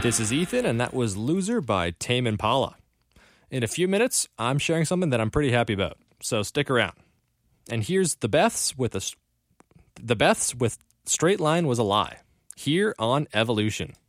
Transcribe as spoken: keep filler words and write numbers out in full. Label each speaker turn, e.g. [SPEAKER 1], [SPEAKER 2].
[SPEAKER 1] This is Ethan, and that was Loser by Tame Impala. In a few minutes, I'm sharing something that I'm pretty happy about, so stick around. And here's the Beths with a, the Beths with Straight Line Was a Lie, here on Evolution.